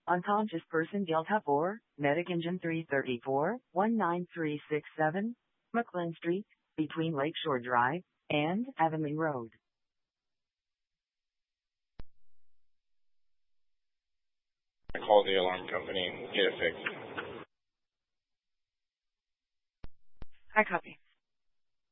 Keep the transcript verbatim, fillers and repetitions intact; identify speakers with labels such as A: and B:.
A: Unconscious person Delta four, medic engine three thirty-four, one nine three six seven, McLean Street, between Lakeshore Drive and Avonlea Road.
B: Call the alarm company and get it fixed.
A: I copy.